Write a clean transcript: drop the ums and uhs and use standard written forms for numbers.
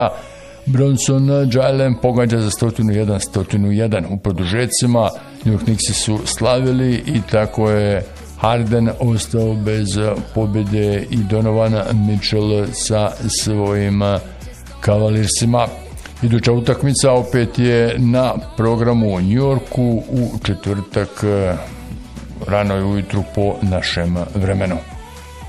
Bronson Jalen pogađa za 101 u produžecima. New York Knicksi su slavili i tako je Harden ostao bez pobjede i Donovan Mitchell sa svojim Cavaliersima. Iduća utakmica opet je na programu u New Yorku u četvrtak rano ujutru po našem vremenu.